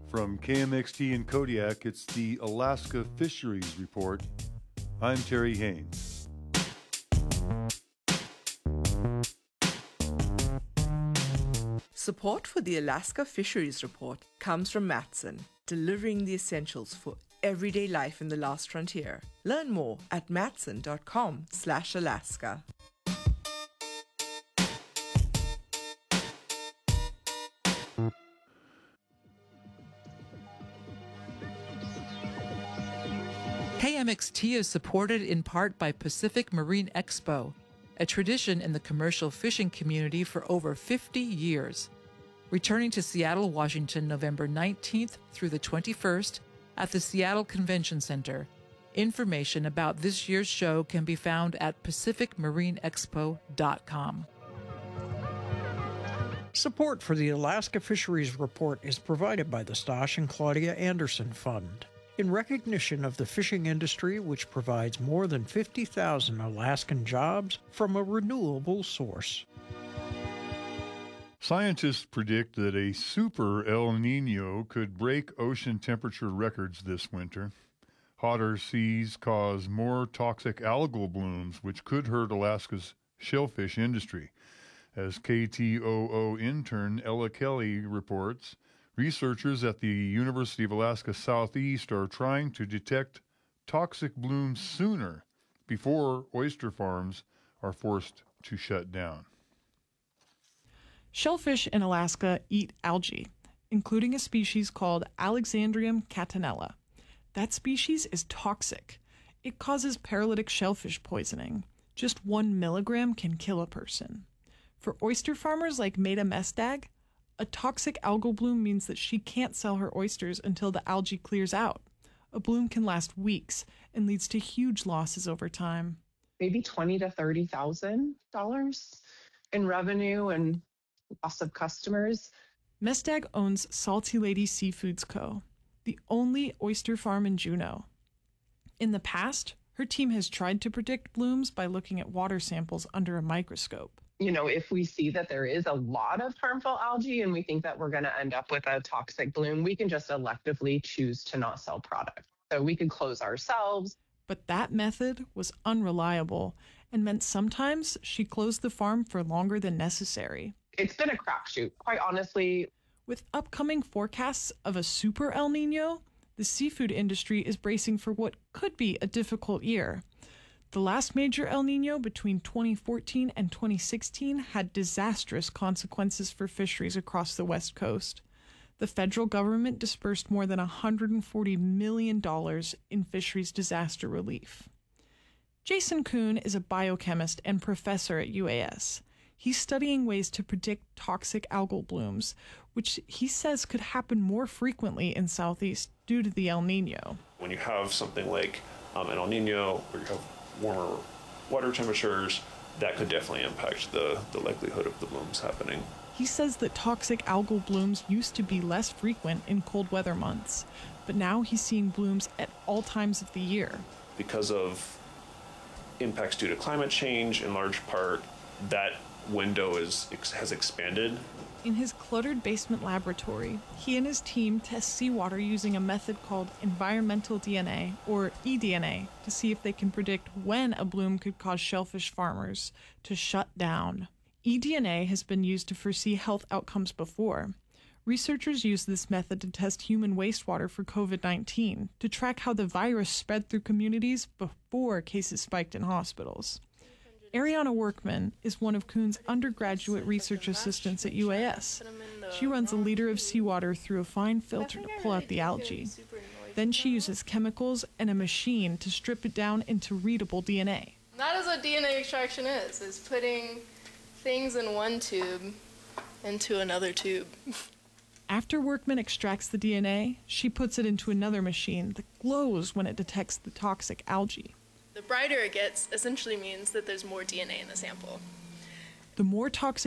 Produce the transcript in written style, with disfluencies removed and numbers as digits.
From KMXT in Kodiak, it's the Alaska Fisheries Report. I'm Terry Haynes. Support for the Alaska Fisheries Report comes from Matson, delivering the essentials for everyday life in the last frontier. Learn more at matson.com/Alaska. KMXT is supported in part by Pacific Marine Expo, a tradition in the commercial fishing community for over 50 years. Returning to Seattle, Washington, November 19th through the 21st at the Seattle Convention Center. Information about this year's show can be found at pacificmarineexpo.com. Support for the Alaska Fisheries Report is provided by the Stosh and Claudia Anderson Fund, in recognition of the fishing industry, which provides more than 50,000 Alaskan jobs from a renewable source. Scientists predict that a super El Nino could break ocean temperature records this winter. Hotter seas cause more toxic algal blooms, which could hurt Alaska's shellfish industry. As KTOO intern Ella Kelly reports, researchers at the University of Alaska Southeast are trying to detect toxic blooms sooner before oyster farms are forced to shut down. Shellfish in Alaska eat algae, including a species called Alexandrium catanella. That species is toxic. It causes paralytic shellfish poisoning. Just 1 milligram can kill a person. For oyster farmers like Maida Mestag, a toxic algal bloom means that she can't sell her oysters until the algae clears out. A bloom can last weeks and leads to huge losses over time. Maybe $20,000 to $30,000 in revenue and loss of customers. Mestag owns Salty Lady Seafoods Co., the only oyster farm in Juneau. In the past, her team has tried to predict blooms by looking at water samples under a microscope. If we see that there is a lot of harmful algae and we think that we're going to end up with a toxic bloom, we can just electively choose to not sell product. So we could close ourselves. But that method was unreliable and meant sometimes she closed the farm for longer than necessary. It's been a crapshoot, quite honestly. With upcoming forecasts of a super El Nino, the seafood industry is bracing for what could be a difficult year. The last major El Nino between 2014 and 2016 had disastrous consequences for fisheries across the West Coast. The federal government dispersed more than $140 million in fisheries disaster relief. Jason Kuhn is a biochemist and professor at UAS. He's studying ways to predict toxic algal blooms, which he says could happen more frequently in Southeast due to the El Nino. When you have something like an El Nino, where you have warmer water temperatures, that could definitely impact the likelihood of the blooms happening. He says that toxic algal blooms used to be less frequent in cold weather months, but now he's seeing blooms at all times of the year. Because of impacts due to climate change, in large part, that window has expanded. In his cluttered basement laboratory, he and his team test seawater using a method called environmental DNA, or eDNA, to see if they can predict when a bloom could cause shellfish farmers to shut down. eDNA has been used to foresee health outcomes before. Researchers use this method to test human wastewater for COVID-19 to track how the virus spread through communities before cases spiked in hospitals. Ariana Workman is one of Kuhn's undergraduate research assistants at UAS. She runs a liter of seawater through a fine filter to pull out the algae. Then she uses chemicals and a machine to strip it down into readable DNA. That is what DNA extraction is putting things in one tube into another tube. After Workman extracts the DNA, she puts it into another machine that glows when it detects the toxic algae. The brighter it gets essentially means that there's more DNA in the sample. The more toxic